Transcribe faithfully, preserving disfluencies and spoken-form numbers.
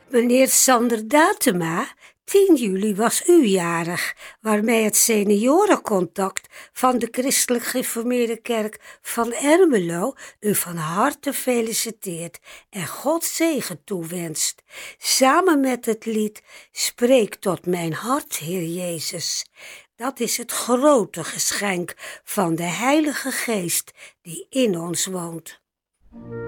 Meneer Sander Datema, tien juli was u jarig, waarmee het seniorencontact van de Christelijk Gereformeerde Kerk van Ermelo u van harte feliciteert en Gods zegen toewenst. Samen met het lied Spreek tot mijn hart, Heer Jezus. Dat is het grote geschenk van de Heilige Geest die in ons woont.